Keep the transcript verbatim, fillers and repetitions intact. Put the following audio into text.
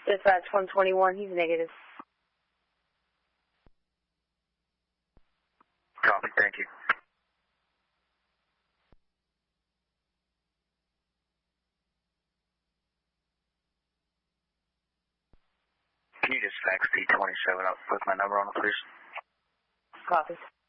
Dispatch one twenty-one, he's negative. Copy, thank you. Can you just fax P twenty-seven up with my number on it, please? Copy.